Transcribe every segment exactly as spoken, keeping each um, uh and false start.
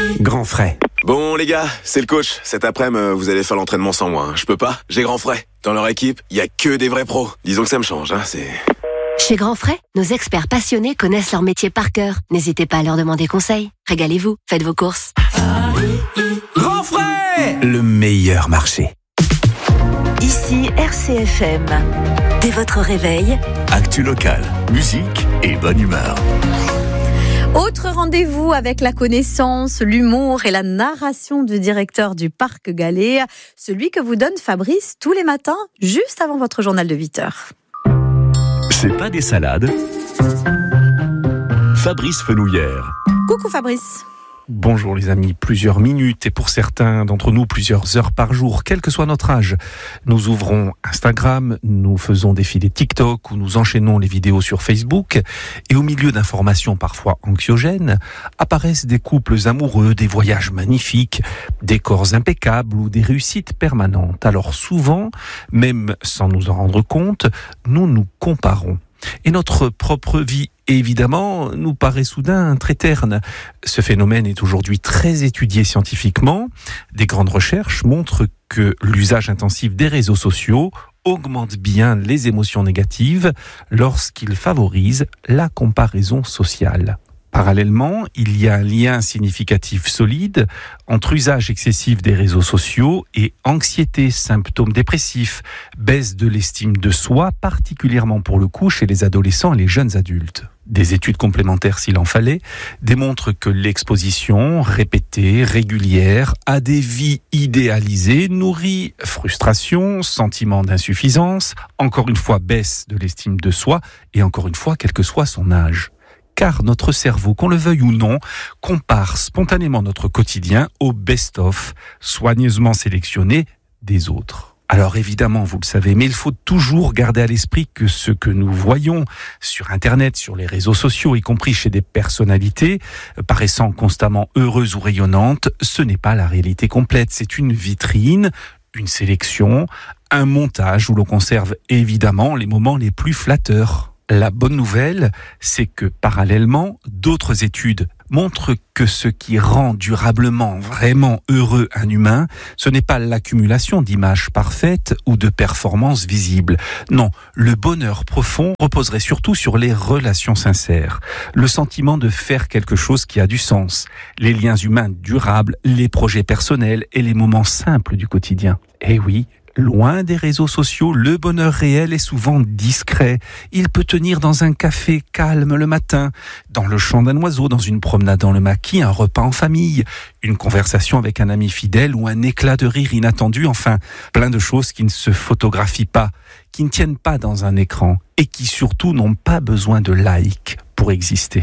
Grand frais. Bon les gars, c'est le coach. Cet après-midi, vous allez faire l'entraînement sans moi. Je peux pas, j'ai Grand frais. Dans leur équipe, il y a que des vrais pros. Disons que ça me change, hein, c'est... Chez Grand Frais, nos experts passionnés connaissent leur métier par cœur. N'hésitez pas à leur demander conseil. Régalez-vous, faites vos courses. Grand frais, le meilleur marché. Ici R C F M. Dès votre réveil, actu local, musique et bonne humeur. Autre rendez-vous avec la connaissance, l'humour et la narration du directeur du Parc Galéa, celui que vous donne Fabrice tous les matins, juste avant votre journal de huit heures. C'est pas des salades. Fabrice Fenouillère. Coucou Fabrice. Bonjour les amis, plusieurs minutes et pour certains d'entre nous plusieurs heures par jour, quel que soit notre âge. Nous ouvrons Instagram, nous faisons défiler TikTok ou nous enchaînons les vidéos sur Facebook et au milieu d'informations parfois anxiogènes apparaissent des couples amoureux, des voyages magnifiques, des corps impeccables ou des réussites permanentes. Alors souvent, même sans nous en rendre compte, nous nous comparons. Et notre propre vie, évidemment, nous paraît soudain très terne. Ce phénomène est aujourd'hui très étudié scientifiquement. Des grandes recherches montrent que l'usage intensif des réseaux sociaux augmente bien les émotions négatives lorsqu'il favorise la comparaison sociale. Parallèlement, il y a un lien significatif solide entre usage excessif des réseaux sociaux et anxiété, symptômes dépressifs, baisse de l'estime de soi, particulièrement pour le coup chez les adolescents et les jeunes adultes. Des études complémentaires, s'il en fallait, démontrent que l'exposition répétée, régulière, à des vies idéalisées nourrit frustration, sentiment d'insuffisance, encore une fois baisse de l'estime de soi et encore une fois, quel que soit son âge. Car notre cerveau, qu'on le veuille ou non, compare spontanément notre quotidien au best-of, soigneusement sélectionné des autres. Alors évidemment, vous le savez, mais il faut toujours garder à l'esprit que ce que nous voyons sur Internet, sur les réseaux sociaux, y compris chez des personnalités paraissant constamment heureuses ou rayonnantes, ce n'est pas la réalité complète. C'est une vitrine, une sélection, un montage où l'on conserve évidemment les moments les plus flatteurs. La bonne nouvelle, c'est que parallèlement, d'autres études montrent que ce qui rend durablement, vraiment heureux un humain, ce n'est pas l'accumulation d'images parfaites ou de performances visibles. Non, le bonheur profond reposerait surtout sur les relations sincères, le sentiment de faire quelque chose qui a du sens, les liens humains durables, les projets personnels et les moments simples du quotidien. Eh oui, loin des réseaux sociaux, le bonheur réel est souvent discret. Il peut tenir dans un café calme le matin, dans le chant d'un oiseau, dans une promenade dans le maquis, un repas en famille, une conversation avec un ami fidèle ou un éclat de rire inattendu, enfin, plein de choses qui ne se photographient pas, qui ne tiennent pas dans un écran et qui surtout n'ont pas besoin de likes pour exister.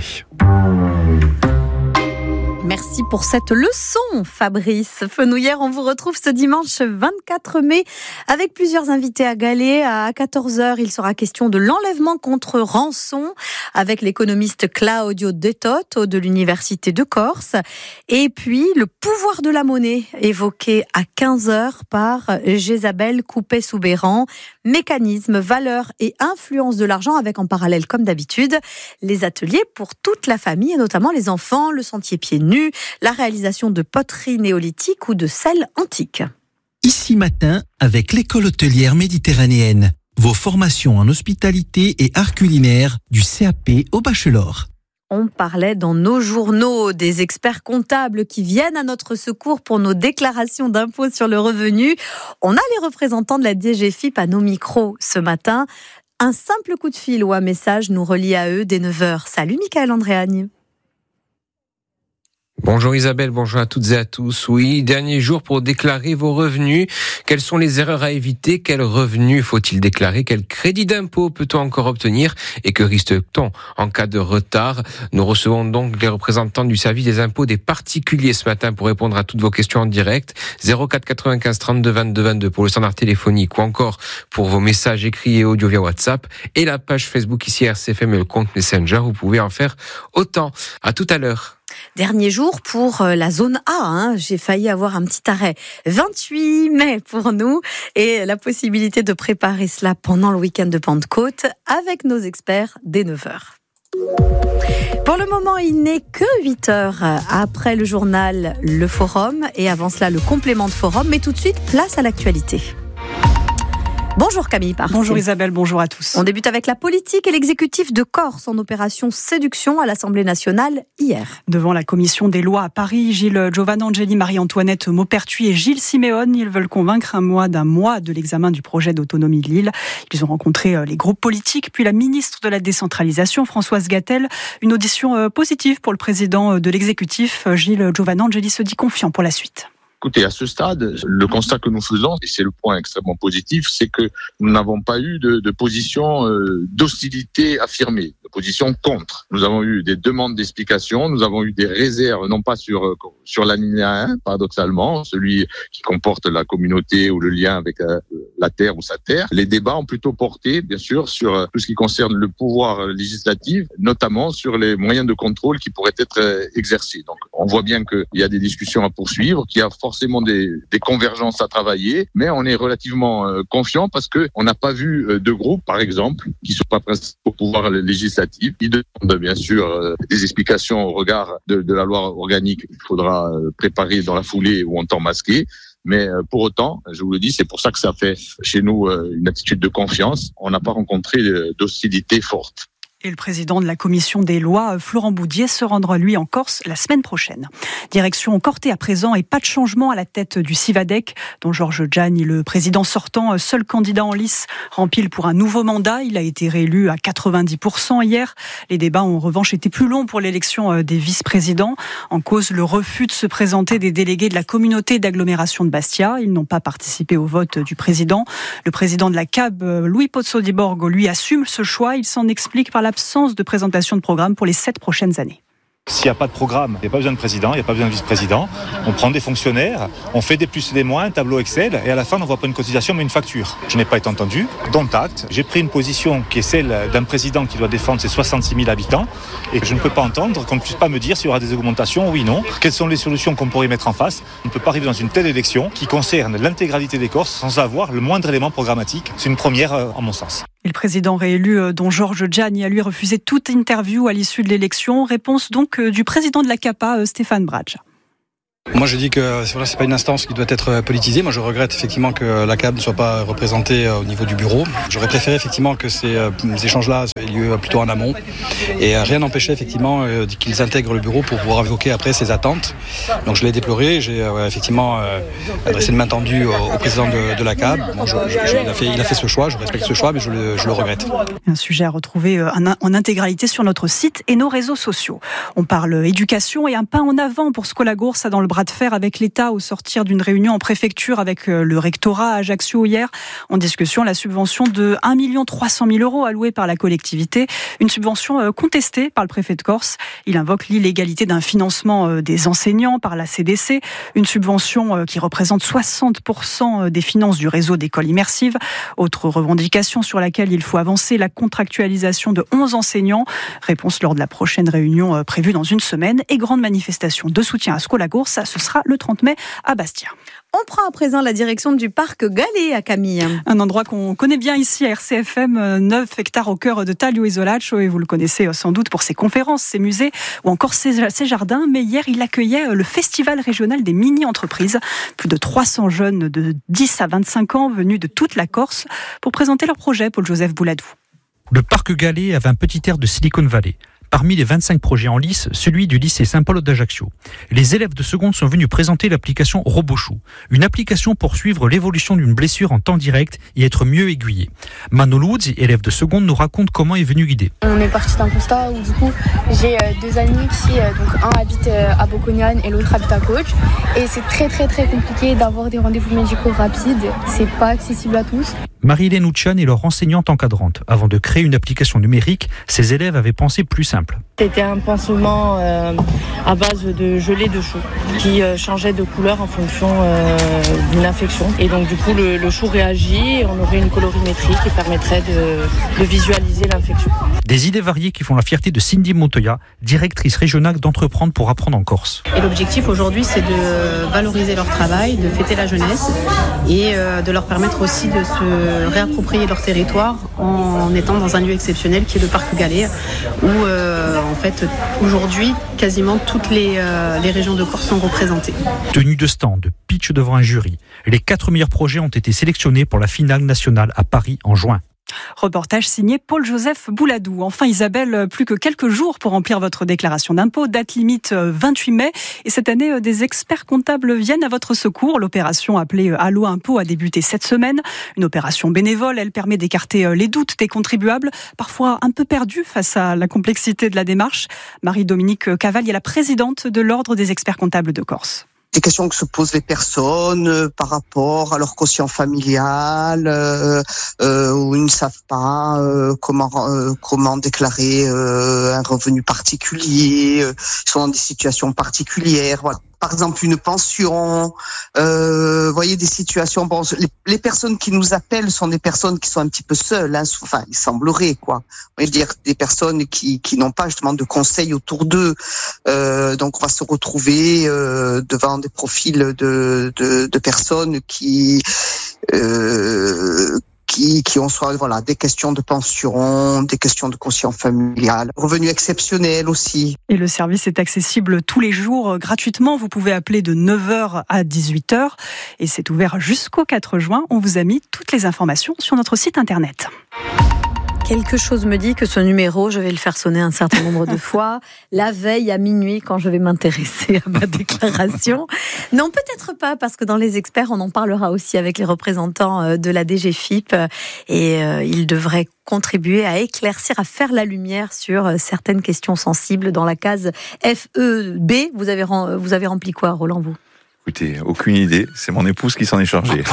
Merci pour cette leçon, Fabrice Fenouillère. On vous retrouve ce dimanche vingt-quatre mai avec plusieurs invités à Galéa. À quatorze heures, il sera question de l'enlèvement contre rançon avec l'économiste Claudio Detotto de l'Université de Corse. Et puis, le pouvoir de la monnaie évoqué à quinze heures par Jésabel Coupet-Soubéran. Mécanisme, valeur et influence de l'argent avec en parallèle, comme d'habitude, les ateliers pour toute la famille et notamment les enfants, le sentier pieds nus, la réalisation de poteries néolithiques ou de selles antiques. Ici matin, avec l'école hôtelière méditerranéenne, vos formations en hospitalité et art culinaire du C A P au bachelor. On parlait dans nos journaux des experts comptables qui viennent à notre secours pour nos déclarations d'impôts sur le revenu. On a les représentants de la D G F I P à nos micros ce matin. Un simple coup de fil ou un message nous relie à eux dès neuf heures. Salut Michael Andréagne. Bonjour Isabelle, bonjour à toutes et à tous. Oui, dernier jour pour déclarer vos revenus. Quelles sont les erreurs à éviter? Quels revenus faut-il déclarer? Quel crédit d'impôt peut-on encore obtenir? Et que risque-t-on en cas de retard? Nous recevons donc les représentants du service des impôts des particuliers ce matin pour répondre à toutes vos questions en direct. zéro quatre quatre-vingt-quinze trente-deux vingt-deux vingt-deux pour le standard téléphonique ou encore pour vos messages écrits et audio via WhatsApp. Et la page Facebook ici R C F M et le compte Messenger, vous pouvez en faire autant. À tout à l'heure. Dernier jour pour la zone A, hein. J'ai failli avoir un petit arrêt. vingt-huit mai pour nous et la possibilité de préparer cela pendant le week-end de Pentecôte avec nos experts dès neuf heures. Pour le moment, il n'est que huit heures après le journal Le Forum et avant cela le complément de Forum. Mais tout de suite, place à l'actualité. Bonjour Camille Parcy. Bonjour Isabelle, bonjour à tous. On débute avec la politique et l'exécutif de Corse en opération séduction à l'Assemblée nationale hier. Devant la commission des lois à Paris, Gilles Giovanangeli, Marie-Antoinette Maupertuis et Gilles Siméone, ils veulent convaincre un mois d'un mois de l'examen du projet d'autonomie de l'île. Ils ont rencontré les groupes politiques, puis la ministre de la décentralisation, Françoise Gatel. Une audition positive pour le président de l'exécutif, Gilles Giovanangeli, se dit confiant pour la suite. Écoutez, à ce stade, le constat que nous faisons, et c'est le point extrêmement positif, c'est que nous n'avons pas eu de, de position euh, d'hostilité affirmée, de position contre. Nous avons eu des demandes d'explications, nous avons eu des réserves, non pas sur sur l'alinéa un, paradoxalement, celui qui comporte la communauté ou le lien avec euh, la terre ou sa terre. Les débats ont plutôt porté, bien sûr, sur euh, tout ce qui concerne le pouvoir législatif, notamment sur les moyens de contrôle qui pourraient être euh, exercés. Donc, on voit bien qu'il y a des discussions à poursuivre, qu'il y a forcément forcément des, des convergences à travailler, mais on est relativement euh, confiant parce que on n'a pas vu euh, de groupes, par exemple, qui sont pas presque au pouvoir législatif. Ils demandent bien sûr euh, des explications au regard de, de la loi organique qu'il faudra euh, préparer dans la foulée ou en temps masqué. Mais euh, pour autant, je vous le dis, c'est pour ça que ça fait chez nous euh, une attitude de confiance. On n'a pas rencontré euh, d'hostilité forte. Et le président de la commission des lois, Florent Boudier, se rendra lui en Corse la semaine prochaine. Direction Corté à présent et pas de changement à la tête du Civadec, dont Georges Gianni, le président sortant, seul candidat en lice, rempile pour un nouveau mandat. Il a été réélu à quatre-vingt-dix pour cent hier. Les débats ont en revanche été plus longs pour l'élection des vice-présidents. En cause, le refus de se présenter des délégués de la communauté d'agglomération de Bastia. Ils n'ont pas participé au vote du président. Le président de la C A B, Louis Pozzo di Borgo, lui assume ce choix. Il s'en explique par la absence de présentation de programme pour les sept prochaines années. S'il n'y a pas de programme, il n'y a pas besoin de président, il n'y a pas besoin de vice-président. On prend des fonctionnaires, on fait des plus et des moins, un tableau Excel, et à la fin, on ne voit pas une cotisation, mais une facture. Je n'ai pas été entendu, dont acte. J'ai pris une position qui est celle d'un président qui doit défendre ses soixante-six mille habitants, et je ne peux pas entendre qu'on ne puisse pas me dire s'il y aura des augmentations, oui, non. Quelles sont les solutions qu'on pourrait mettre en face? On ne peut pas arriver dans une telle élection qui concerne l'intégralité des Corses sans avoir le moindre élément programmatique. C'est une première, en mon sens. Et le président réélu, dont Georges Gianni, a lui refusé toute interview à l'issue de l'élection. Réponse donc du président de la C A P A, Stéphane Bradge. Moi je dis que c'est n'est pas une instance qui doit être politisée. Moi je regrette effectivement que la C A B ne soit pas représentée au niveau du bureau. J'aurais préféré effectivement que ces échanges-là aient lieu plutôt en amont. Et rien n'empêchait effectivement qu'ils intègrent le bureau pour pouvoir évoquer après ses attentes. Donc je l'ai déploré. J'ai ouais, effectivement adressé une main tendue au, au président de, de la C A B. Bon, je, je, je, il, a fait, il a fait ce choix, je respecte ce choix, mais je le, je le regrette. Un sujet à retrouver en intégralité sur notre site et nos réseaux sociaux. On parle éducation et un pas en avant pour Scolagoursa dans le bras de fer avec l'État au sortir d'une réunion en préfecture avec le rectorat à Ajaccio hier. En discussion, la subvention de un million trois cent mille euros allouée par la collectivité. Une subvention contestée par le préfet de Corse. Il invoque l'illégalité d'un financement des enseignants par la C D C. Une subvention qui représente soixante pour cent des finances du réseau d'écoles immersives. Autre revendication sur laquelle il faut avancer, la contractualisation de onze enseignants. Réponse lors de la prochaine réunion prévue dans une semaine. Et grande manifestation de soutien à Scolagoursa. Ce sera le trente mai à Bastia. On prend à présent la direction du parc Galé à Camille. Un endroit qu'on connaît bien ici à R C F M, neuf hectares au cœur de Taglio Isolaccio, et vous le connaissez sans doute pour ses conférences, ses musées ou encore ses, ses jardins. Mais hier, il accueillait le festival régional des mini-entreprises. Plus de trois cents jeunes de dix à vingt-cinq ans venus de toute la Corse pour présenter leurs projets, Paul-Joseph Bouladou. Le parc Galé avait un petit air de Silicon Valley. Parmi les vingt-cinq projets en lice, celui du lycée Saint-Paul d'Ajaccio. Les élèves de seconde sont venus présenter l'application Robochou, une application pour suivre l'évolution d'une blessure en temps direct et être mieux aiguillé. Mano Luzzi, élève de seconde, nous raconte comment est venue l'idée. On est parti d'un constat où du coup j'ai deux amis qui, donc un habite à Bocognan et l'autre habite à Coach, et c'est très très très compliqué d'avoir des rendez-vous médicaux rapides, c'est pas accessible à tous. Marie-Hélène Ouchan est leur enseignante encadrante. Avant de créer une application numérique, ses élèves avaient pensé plus simple. C'était un pansement euh, à base de gelée de chou qui euh, changeait de couleur en fonction euh, d'une infection. Et donc du coup le, le chou réagit et on aurait une colorimétrie qui permettrait de, de visualiser l'infection. Des idées variées qui font la fierté de Cindy Montoya, directrice régionale d'Entreprendre pour apprendre en Corse. Et l'objectif aujourd'hui, c'est de valoriser leur travail, de fêter la jeunesse et euh, de leur permettre aussi de se réapproprier leur territoire en étant dans un lieu exceptionnel qui est le parc Galé, où euh, en fait, aujourd'hui, quasiment toutes les, euh, les régions de Corse sont représentées. Tenue de stand, pitch devant un jury. Les quatre meilleurs projets ont été sélectionnés pour la finale nationale à Paris en juin. Reportage signé Paul-Joseph Bouladou. Enfin Isabelle, plus que quelques jours pour remplir votre déclaration d'impôt. Date limite vingt-huit mai. Et cette année, des experts comptables viennent à votre secours. L'opération appelée Allo Impôt a débuté cette semaine. Une opération bénévole, elle permet d'écarter les doutes des contribuables, parfois un peu perdus face à la complexité de la démarche. Marie-Dominique Cavalier est la présidente de l'Ordre des experts comptables de Corse. Des questions que se posent les personnes euh, par rapport à leur quotient familial, euh, euh, où ils ne savent pas euh, comment euh, comment déclarer euh, un revenu particulier, euh, ils sont dans des situations particulières, voilà. Par exemple, une pension, euh, vous voyez, des situations. Bon, les, les personnes qui nous appellent sont des personnes qui sont un petit peu seules. Hein, enfin, il semblerait, quoi. Je veux dire, des personnes qui qui n'ont pas justement de conseils autour d'eux. Euh, donc, on va se retrouver euh, devant des profils de de, de personnes qui euh, Qui, qui ont soit voilà des questions de pension, des questions de quotient familial, revenus exceptionnels aussi. Et le service est accessible tous les jours gratuitement. Vous pouvez appeler de neuf heures à dix-huit heures et c'est ouvert jusqu'au quatre juin. On vous a mis toutes les informations sur notre site internet. Quelque chose me dit que ce numéro, je vais le faire sonner un certain nombre de fois, la veille à minuit quand je vais m'intéresser à ma déclaration. Non, peut-être pas, parce que dans les experts, on en parlera aussi avec les représentants de la D G F I P et euh, ils devraient contribuer à éclaircir, à faire la lumière sur certaines questions sensibles dans la case F E B. Vous avez, vous avez rempli quoi, Roland, vous ? Écoutez, aucune idée, c'est mon épouse qui s'en est chargée.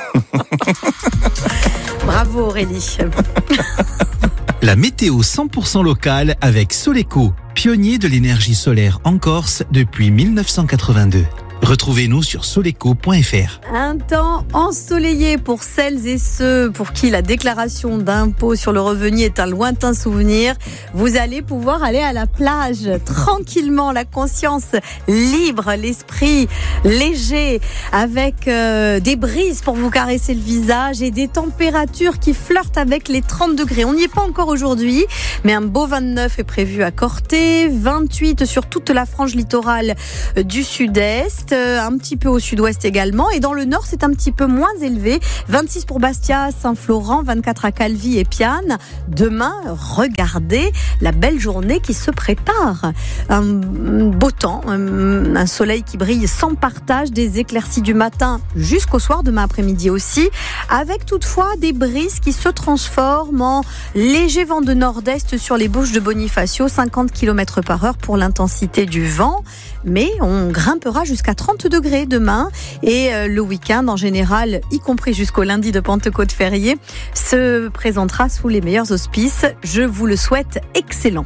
Bravo Aurélie. La météo cent pour cent locale avec Soleco, pionnier de l'énergie solaire en Corse depuis mille neuf cent quatre-vingt-deux. Retrouvez-nous sur soleco point f r. Un temps ensoleillé pour celles et ceux pour qui la déclaration d'impôt sur le revenu est un lointain souvenir. Vous allez pouvoir aller à la plage tranquillement, la conscience libre, l'esprit léger, avec euh, des brises pour vous caresser le visage et des températures qui flirtent avec les trente degrés. On n'y est pas encore aujourd'hui, mais un beau vingt-neuf est prévu à Corté, vingt-huit sur toute la frange littorale du sud-est, un petit peu au sud-ouest également, et dans le nord c'est un petit peu moins élevé, vingt-six pour Bastia, Saint-Florent, vingt-quatre à Calvi et Piane. Demain, regardez la belle journée qui se prépare, un beau temps, un soleil qui brille sans partage, des éclaircies du matin jusqu'au soir, demain après-midi aussi, avec toutefois des brises qui se transforment en léger vent de nord-est sur les Bouches de Bonifacio, cinquante kilomètres par heure pour l'intensité du vent, mais on grimpera jusqu'à trente degrés demain, et le week-end en général, y compris jusqu'au lundi de Pentecôte férié, se présentera sous les meilleurs auspices. Je vous le souhaite excellent.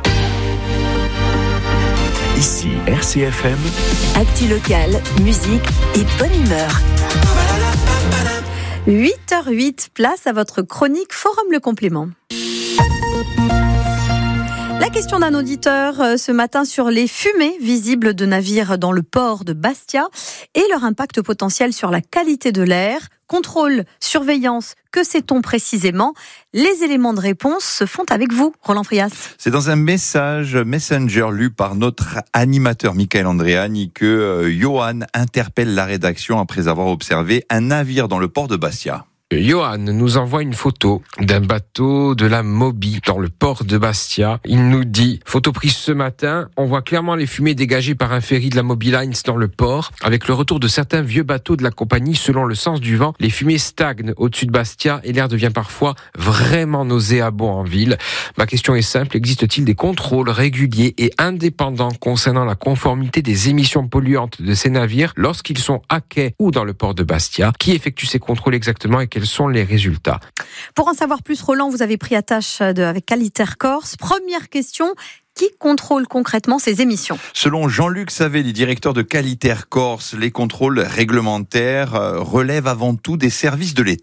Ici R C F M. Actu locale, musique et bonne humeur. huit heures huit, place à votre chronique Forum le complément. La question d'un auditeur ce matin sur les fumées visibles de navires dans le port de Bastia et leur impact potentiel sur la qualité de l'air. Contrôle, surveillance, que sait-on précisément ? Les éléments de réponse se font avec vous, Roland Frias. C'est dans un message Messenger lu par notre animateur Michael Andréani que euh, Johan interpelle la rédaction après avoir observé un navire dans le port de Bastia. Johan nous envoie une photo d'un bateau de la Moby dans le port de Bastia. Il nous dit, photo prise ce matin, on voit clairement les fumées dégagées par un ferry de la Moby Lines dans le port. Avec le retour de certains vieux bateaux de la compagnie, selon le sens du vent, les fumées stagnent au-dessus de Bastia et l'air devient parfois vraiment nauséabond en ville. Ma question est simple, existe-t-il des contrôles réguliers et indépendants concernant la conformité des émissions polluantes de ces navires lorsqu'ils sont à quai ou dans le port de Bastia ? Qui effectue ces contrôles exactement et quels sont les résultats ? Pour en savoir plus, Roland, vous avez pris attache de, avec Qualitaire Corse. Première question, qui contrôle concrètement ces émissions ? Selon Jean-Luc Savelli, directeur de Qualitaire Corse, les contrôles réglementaires relèvent avant tout des services de l'État.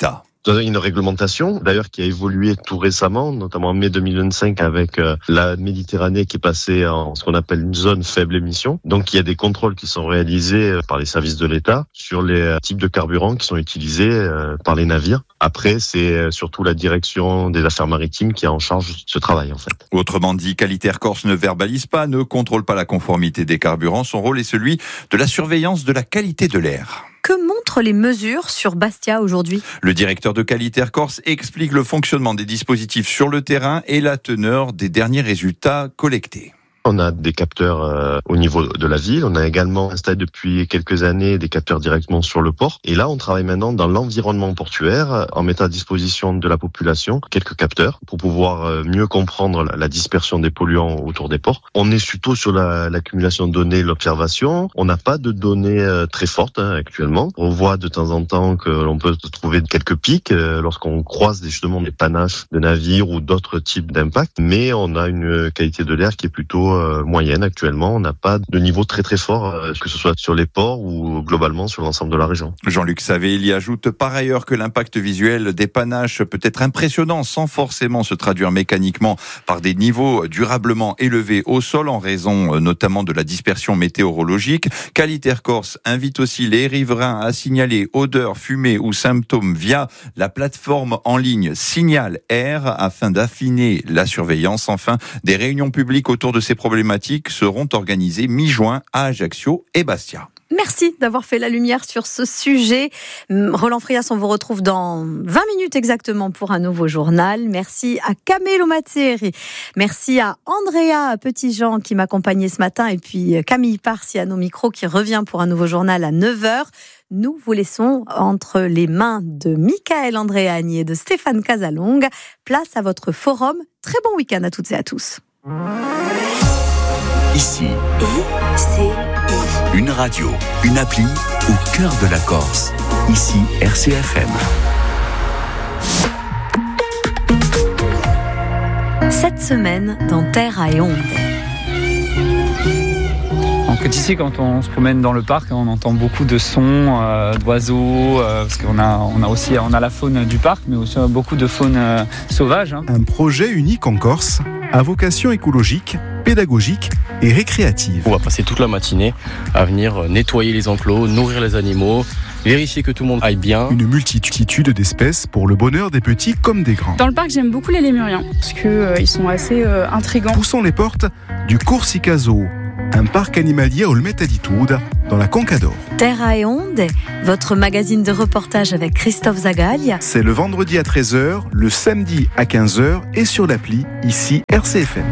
dans une réglementation, d'ailleurs, qui a évolué tout récemment, notamment en mai deux mille vingt-cinq avec euh, la Méditerranée qui est passée en ce qu'on appelle une zone faible émission. Donc, il y a des contrôles qui sont réalisés euh, par les services de l'État sur les euh, types de carburants qui sont utilisés euh, par les navires. Après, c'est euh, surtout la direction des affaires maritimes qui a en charge ce travail, en fait. Autrement dit, Qualitaire Corse ne verbalise pas, ne contrôle pas la conformité des carburants. Son rôle est celui de la surveillance de la qualité de l'air. Que montrent les mesures sur Bastia aujourd'hui ? Le directeur de Qualitaire Corse explique le fonctionnement des dispositifs sur le terrain et la teneur des derniers résultats collectés. On a des capteurs euh, au niveau de la ville. On a également installé depuis quelques années des capteurs directement sur le port. Et là, on travaille maintenant dans l'environnement portuaire en mettant à disposition de la population quelques capteurs pour pouvoir euh, mieux comprendre la dispersion des polluants autour des ports. On est surtout sur la, l'accumulation de données, l'observation. On n'a pas de données euh, très fortes hein, actuellement. On voit de temps en temps que l'on peut trouver quelques pics euh, lorsqu'on croise justement des panaches de navires ou d'autres types d'impacts. Mais on a une qualité de l'air qui est plutôt moyenne actuellement. On n'a pas de niveau très très fort, que ce soit sur les ports ou globalement sur l'ensemble de la région. Jean-Luc Savé, il y ajoute par ailleurs que l'impact visuel des panaches peut être impressionnant sans forcément se traduire mécaniquement par des niveaux durablement élevés au sol en raison notamment de la dispersion météorologique. Qualitaire Corse invite aussi les riverains à signaler odeurs, fumée ou symptômes via la plateforme en ligne Signal Air afin d'affiner la surveillance. Enfin, des réunions publiques autour de ces problématiques seront organisées mi-juin à Ajaccio et Bastia. Merci d'avoir fait la lumière sur ce sujet. Roland Frias, on vous retrouve dans vingt minutes exactement pour un nouveau journal. Merci à Camelo Mazzeri. Merci à Andrea Petitjean qui m'accompagnait ce matin et puis Camille Parsi à nos micros qui revient pour un nouveau journal à neuf heures. Nous vous laissons entre les mains de Michael Andréani et de Stéphane Casalong. Place à votre forum. Très bon week-end à toutes et à tous. Ici, I C I. une radio, une appli au cœur de la Corse. Ici, R C F M. Cette semaine, dans Terra et Onde. En fait, ici, quand on se promène dans le parc, on entend beaucoup de sons, euh, d'oiseaux, euh, parce qu'on a, on a aussi on a la faune du parc, mais aussi beaucoup de faune euh, sauvage. Hein. Un projet unique en Corse, à vocation écologique, pédagogique et récréative. On va passer toute la matinée à venir nettoyer les enclos, nourrir les animaux, vérifier que tout le monde aille bien. Une multitude d'espèces pour le bonheur des petits comme des grands. Dans le parc, j'aime beaucoup les lémuriens, parce qu'ils euh, sont assez euh, intrigants. Poussons les portes du Corsica Zoo, un parc animalier à Olmette-Aditude, dans la Conca d'Or. Terra et Onde, votre magazine de reportage avec Christophe Zagaglia. C'est le vendredi à treize heures, le samedi à quinze heures et sur l'appli, ici R C F M.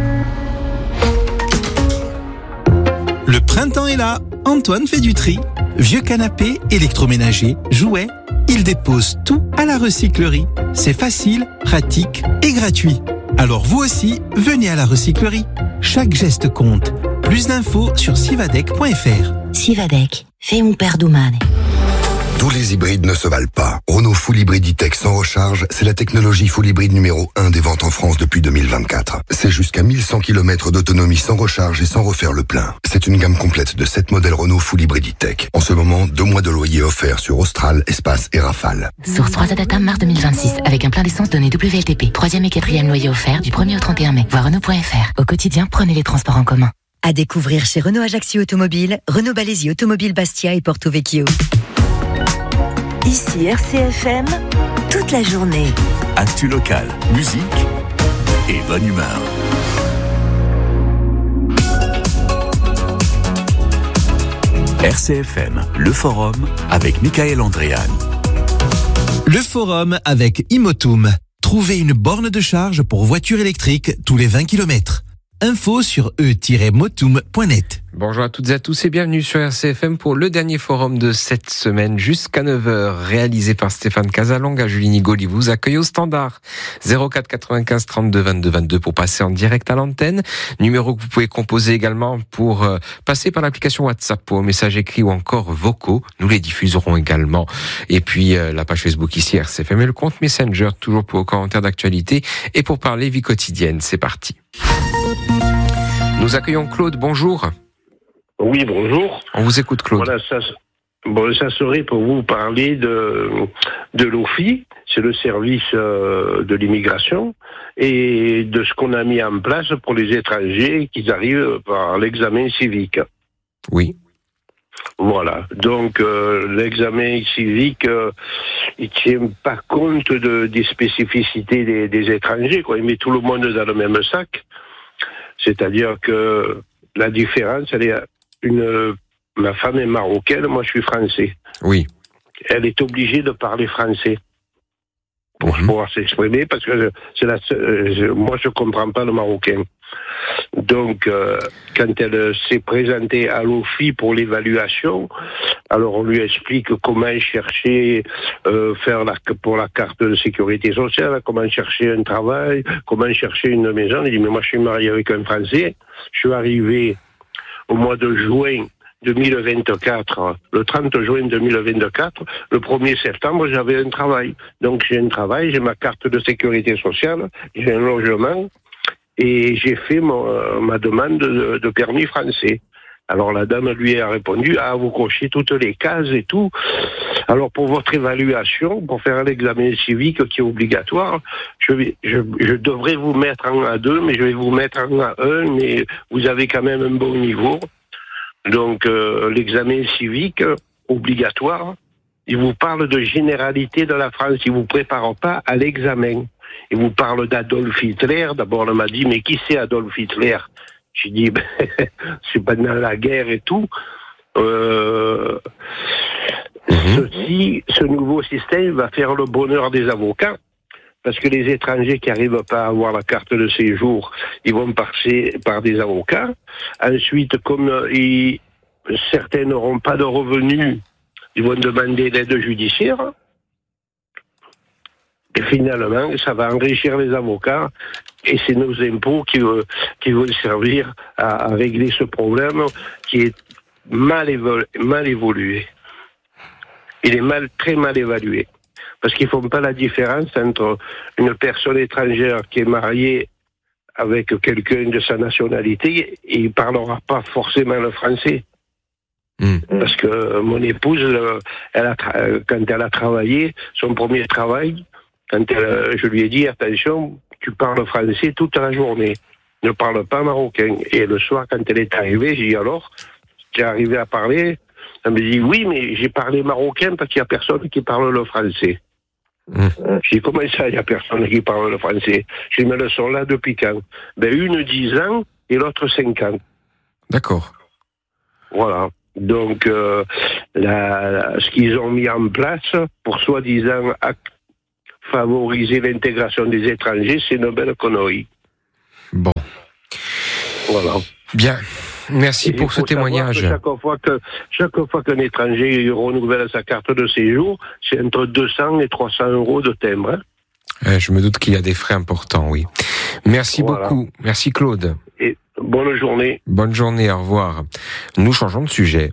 Le printemps est là, Antoine fait du tri. Vieux canapé, électroménager, jouets, il dépose tout à la recyclerie. C'est facile, pratique et gratuit. Alors vous aussi, venez à la recyclerie. Chaque geste compte. Plus d'infos sur sivadec point f r. Sivadec, fais un perdumane. Tous les hybrides ne se valent pas. Renault Full Hybrid E-Tech sans recharge, c'est la technologie full hybride numéro un des ventes en France depuis deux mille vingt-quatre. C'est jusqu'à mille cent kilomètres d'autonomie sans recharge et sans refaire le plein. C'est une gamme complète de sept modèles Renault Full Hybrid E-Tech. En ce moment, deux mois de loyer offerts sur Austral, Espace et Rafale. Source trois Data mars deux mille vingt-six, avec un plein d'essence donné W L T P. Troisième et quatrième loyer offert du premier au trente et un mai. Voir Renault point f r. Au quotidien, prenez les transports en commun. À découvrir chez Renault Ajaccio Automobile, Renault Balesi Automobile Bastia et Porto Vecchio. Ici R C F M, toute la journée. Actu local, musique et bonne humeur. R C F M, le forum avec Michael Andréani. Le forum avec Imotum. Trouvez une borne de charge pour voiture électrique tous les vingt kilomètres. Info sur e tiret motum point net. Bonjour à toutes et à tous et bienvenue sur R C F M pour le dernier forum de cette semaine jusqu'à neuf heures, réalisé par Stéphane Casalong. À Julie Nigoli vous accueille au standard zéro quatre quatre-vingt-quinze trente-deux vingt-deux vingt-deux pour passer en direct à l'antenne. Numéro que vous pouvez composer également pour euh, passer par l'application WhatsApp pour messages écrits ou encore vocaux. Nous les diffuserons également. Et puis euh, la page Facebook ici R C F M et le compte Messenger toujours pour vos commentaires d'actualité et pour parler vie quotidienne. C'est parti. Nous accueillons Claude, bonjour. Oui, bonjour. On vous écoute, Claude. Voilà, ça, Bon, ça serait pour vous parler de, de l'O F I, c'est le service euh, de l'immigration, et de ce qu'on a mis en place pour les étrangers qui arrivent par l'examen civique. Oui. Voilà. Donc, euh, l'examen civique, euh, il tient pas compte de, des spécificités des, des étrangers, quoi. Il met tout le monde dans le même sac. C'est-à-dire que la différence, elle est une... Ma femme est marocaine, moi je suis français. Oui. Elle est obligée de parler français pour mmh. pouvoir s'exprimer, parce que c'est la, je, moi je comprends pas le marocain. Donc, euh, quand elle s'est présentée à l'O F I pour l'évaluation, alors on lui explique comment chercher, euh, faire la, pour la carte de sécurité sociale, comment chercher un travail, comment chercher une maison. Elle dit, mais moi je suis marié avec un Français, je suis arrivé au mois de juin deux mille vingt-quatre, le trente juin deux mille vingt-quatre, le premier septembre, j'avais un travail. Donc j'ai un travail, j'ai ma carte de sécurité sociale, j'ai un logement, et j'ai fait mon, ma demande de, de permis français. Alors la dame lui a répondu, ah, vous cochez toutes les cases et tout. Alors pour votre évaluation, pour faire l'examen civique qui est obligatoire, je, vais, je, je devrais vous mettre en A deux, mais je vais vous mettre en A un, mais vous avez quand même un bon niveau. Donc, euh, l'examen civique obligatoire, il vous parle de généralité de la France, il vous prépare pas à l'examen. Il vous parle d'Adolf Hitler. D'abord, on m'a dit, mais qui c'est Adolf Hitler? J'ai dit, ben, c'est pendant la guerre et tout. Euh, mmh. Ceci, ce nouveau système va faire le bonheur des avocats. Parce que les étrangers qui n'arrivent pas à avoir la carte de séjour, ils vont passer par des avocats. Ensuite, comme ils, certains n'auront pas de revenus, ils vont demander l'aide judiciaire. Et finalement, ça va enrichir les avocats. Et c'est nos impôts qui, qui vont servir à, à régler ce problème qui est mal, évo- mal évolué. Il est mal, très mal évalué. Parce qu'ils ne font pas la différence entre une personne étrangère qui est mariée avec quelqu'un de sa nationalité et il ne parlera pas forcément le français. Mmh. Parce que mon épouse, elle a, quand elle a travaillé, son premier travail, quand elle, je lui ai dit, attention, tu parles français toute la journée, ne parle pas marocain. Et le soir, quand elle est arrivée, j'ai dit, alors, tu es arrivé à parler? Elle me dit, oui, mais j'ai parlé marocain parce qu'il n'y a personne qui parle le français. Mmh. J'ai dit, comment ça, il n'y a personne qui parle le français? J'ai dit, mais elles sont là depuis quand? Ben, une dix ans et l'autre cinq ans. D'accord. Voilà. Donc, euh, la, la, ce qu'ils ont mis en place pour soi-disant favoriser l'intégration des étrangers, c'est une belle connerie. Bon. Voilà. Bien. Merci et pour ce témoignage. Chaque fois, que, chaque fois qu'un étranger renouvelle sa carte de séjour, c'est entre deux cents et trois cents euros de timbre. Hein. Euh, je me doute qu'il y a des frais importants, oui. Merci voilà. beaucoup. Merci Claude. Et bonne journée. Bonne journée, au revoir. Nous changeons de sujet.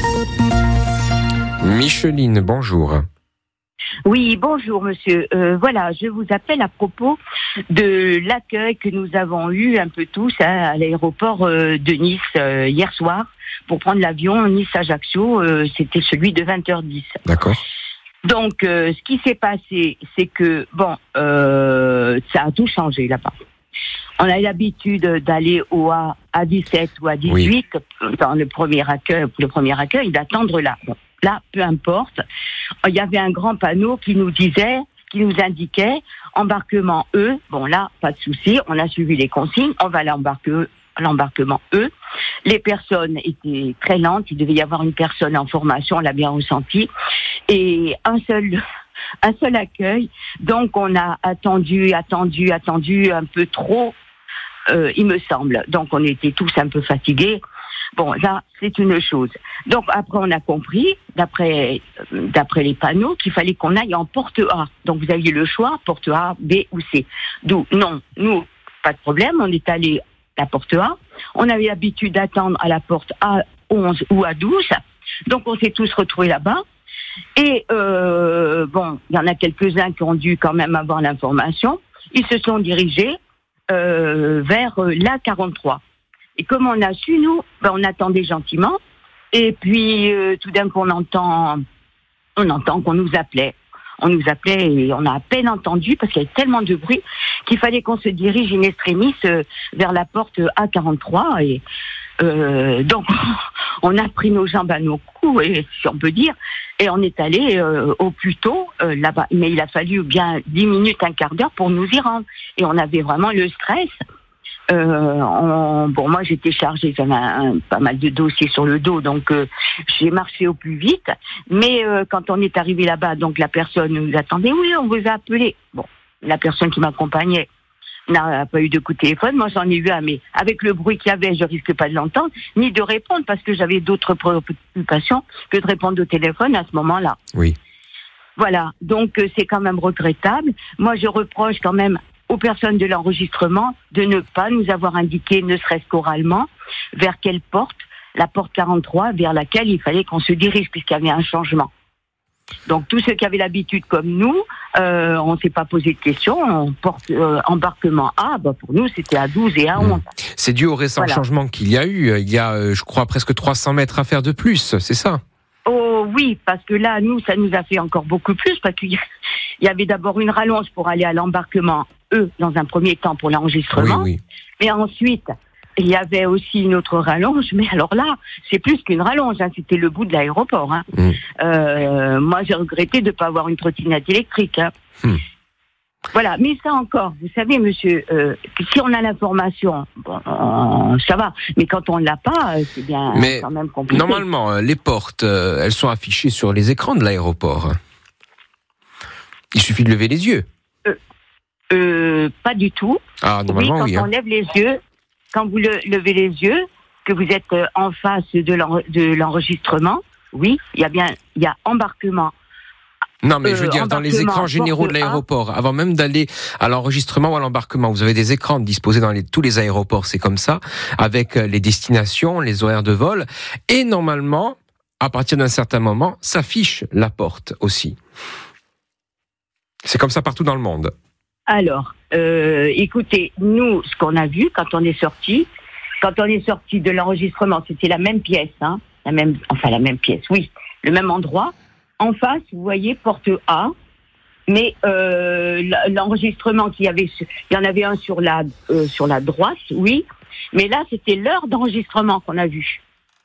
Micheline, bonjour. Oui, bonjour monsieur. Euh, voilà, je vous appelle à propos de l'accueil que nous avons eu un peu tous hein, à l'aéroport euh, de Nice euh, hier soir pour prendre l'avion Nice-Ajaccio. Euh, c'était celui de vingt heures dix. D'accord. Donc, euh, ce qui s'est passé, c'est que, bon, euh, ça a tout changé là-bas. On a l'habitude d'aller au A à dix-sept ou à dix-huit oui. dans le premier accueil, le premier accueil, d'attendre là. Bon. Là, peu importe, il y avait un grand panneau qui nous disait, qui nous indiquait embarquement E. Bon là, pas de souci, on a suivi les consignes, on va à l'embarquement E. Les personnes étaient très lentes, il devait y avoir une personne en formation, on l'a bien ressenti, et un seul, un seul accueil. Donc on a attendu, attendu, attendu un peu trop, euh, il me semble. Donc on était tous un peu fatigués. Bon, là, c'est une chose. Donc, après, on a compris, d'après, d'après les panneaux, qu'il fallait qu'on aille en porte A. Donc, vous aviez le choix, porte A, B ou C. D'où, non, nous, pas de problème, on est allé à la porte A. On avait l'habitude d'attendre à la porte A onze ou A douze. Donc, on s'est tous retrouvés là-bas. Et, euh, bon, il y en a quelques-uns qui ont dû quand même avoir l'information. Ils se sont dirigés euh, vers l'A quarante-trois. Et comme on a su, nous, ben on attendait gentiment. Et puis, euh, tout d'un coup, on entend, on entend qu'on nous appelait. On nous appelait et on a à peine entendu parce qu'il y avait tellement de bruit qu'il fallait qu'on se dirige in extremis euh, vers la porte A quarante-trois. Et euh, donc, on a pris nos jambes à nos coups, et, si on peut dire, et on est allé euh, au plus tôt euh, là-bas. Mais il a fallu bien dix minutes, un quart d'heure pour nous y rendre. Et on avait vraiment le stress. Euh, on, bon, moi j'étais chargée, j'avais un, un, pas mal de dossiers sur le dos, donc euh, j'ai marché au plus vite. Mais euh, quand on est arrivé là-bas, donc la personne nous attendait. Oui, on vous a appelé. Bon, la personne qui m'accompagnait n'a pas eu de coup de téléphone. Moi, j'en ai eu un, mais avec le bruit qu'il y avait, je risque pas de l'entendre, ni de répondre parce que j'avais d'autres préoccupations que de répondre au téléphone à ce moment-là. Oui. Voilà. Donc euh, c'est quand même regrettable. Moi, je reproche quand même aux personnes de l'enregistrement de ne pas nous avoir indiqué, ne serait-ce qu'oralement, vers quelle porte, la porte quarante-trois, vers laquelle il fallait qu'on se dirige, puisqu'il y avait un changement. Donc tous ceux qui avaient l'habitude comme nous, euh, on ne s'est pas posé de questions, on porte euh, embarquement A, bah pour nous c'était à douze et à onze. Mmh. C'est dû au récent voilà. changement qu'il y a eu, il y a euh, je crois presque trois cents mètres à faire de plus, c'est ça ? Oh oui, parce que là, nous, ça nous a fait encore beaucoup plus, parce qu'il y avait d'abord une rallonge pour aller à l'embarquement, eux, dans un premier temps pour l'enregistrement. Oui, oui. Mais ensuite, il y avait aussi une autre rallonge, mais alors là, c'est plus qu'une rallonge, hein, c'était le bout de l'aéroport. Hein. Mmh. Euh, moi, j'ai regretté de ne pas avoir une trottinette électrique. Hein. Mmh. Voilà, mais ça encore, vous savez, monsieur, euh, si on a l'information, bon, euh, ça va. Mais quand on ne l'a pas, c'est bien mais quand même compliqué. Normalement, les portes, euh, elles sont affichées sur les écrans de l'aéroport. Il suffit de lever les yeux. Euh, euh, pas du tout. Ah, normalement, oui. Quand oui, on hein. lève les yeux, quand vous le, levez les yeux, que vous êtes en face de, l'en, de l'enregistrement, oui, il y a bien, il y a embarquement. Non, mais je veux dire, dans les écrans généraux de l'aéroport, avant même d'aller à l'enregistrement ou à l'embarquement, vous avez des écrans disposés dans les, tous les aéroports, c'est comme ça, avec les destinations, les horaires de vol, et normalement, à partir d'un certain moment, s'affiche la porte aussi. C'est comme ça partout dans le monde. Alors, euh, écoutez, nous, ce qu'on a vu quand on est sorti, quand on est sorti de l'enregistrement, c'était la même pièce, hein, la même, enfin la même pièce, oui, le même endroit. En face, vous voyez, porte A, mais euh, l'enregistrement qu'il y avait, il y en avait un sur la euh, sur la droite, oui, mais là, c'était l'heure d'enregistrement qu'on a vu.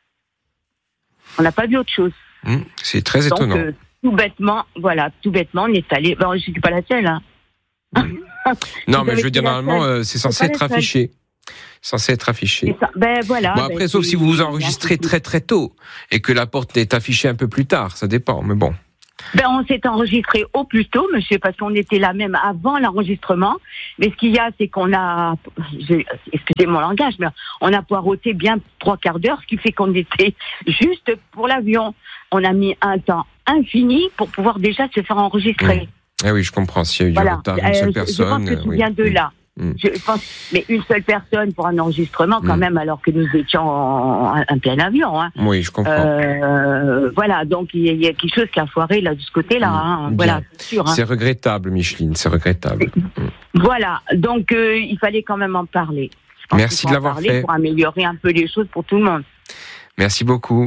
On n'a pas vu autre chose. Mmh, c'est très Donc, étonnant. Euh, tout bêtement, voilà, tout bêtement, on est allé. Ben, je ne suis pas la seule, hein. Mmh. Non, mais je veux dire, normalement, euh, c'est censé être affiché. Censé être affiché. Ça, ben voilà. Bon, après, ben, sauf si vous vous enregistrez très très tôt et que la porte est affichée un peu plus tard, ça dépend, mais bon. Ben, on s'est enregistré au plus tôt, monsieur, parce qu'on était là même avant l'enregistrement. Mais ce qu'il y a, c'est qu'on a, je, excusez mon langage, mais on a poireauté bien trois quarts d'heure, ce qui fait qu'on était juste pour l'avion. On a mis un temps infini pour pouvoir déjà se faire enregistrer. Mmh. Ah oui, je comprends. S'il y a eu du voilà. retard d'une seule euh, personne. Je pense que tout oui. vient de là. Mmh. Je pense, mais une seule personne pour un enregistrement quand mmh. même, alors que nous étions en, en plein avion. Hein. Oui, je comprends. Euh, voilà, donc il y, y a quelque chose qui a foiré là de ce côté-là. Mmh. Hein. Voilà, c'est sûr. Hein. C'est regrettable, Micheline, c'est regrettable. Mmh. Voilà, donc euh, il fallait quand même en parler. Merci de l'avoir fait. Pour améliorer un peu les choses pour tout le monde. Merci beaucoup.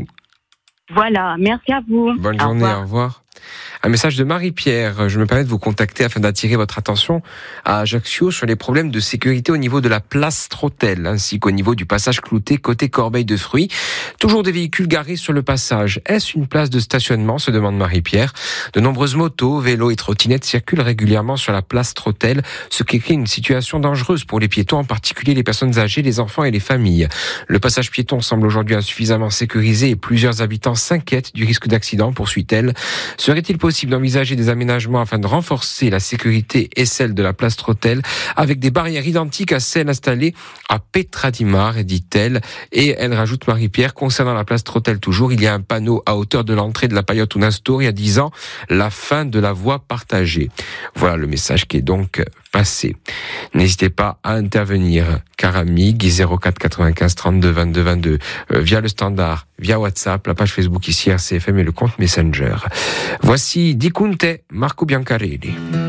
Voilà, merci à vous. Bonne journée, au revoir. Au revoir. Un message de Marie-Pierre. Je me permets de vous contacter afin d'attirer votre attention à Ajaccio sur les problèmes de sécurité au niveau de la place Trotel, ainsi qu'au niveau du passage Clouté côté Corbeil de Fruits. Toujours des véhicules garés sur le passage. Est-ce une place de stationnement, se demande Marie-Pierre. De nombreuses motos, vélos et trottinettes circulent régulièrement sur la place Trotel, ce qui crée une situation dangereuse pour les piétons, en particulier les personnes âgées, les enfants et les familles. Le passage piéton semble aujourd'hui insuffisamment sécurisé et plusieurs habitants s'inquiètent du risque d'accident, poursuit-elle. Serait-il possible d'envisager des aménagements afin de renforcer la sécurité et celle de la place Trotel avec des barrières identiques à celles installées à Petradimar, dit-elle. Et elle rajoute, Marie-Pierre, concernant la place Trotel toujours, il y a un panneau à hauteur de l'entrée de la Payotte Unastour il y a dix ans, la fin de la voie partagée. Voilà le message qui est donc passé. N'hésitez pas à intervenir, Caramig, zéro quatre quatre-vingt-quinze trente-deux vingt-deux vingt-deux, euh, via le standard, via WhatsApp, la page Facebook ici R C F M et le compte Messenger. Voici Di Conte, Marco Biancarelli.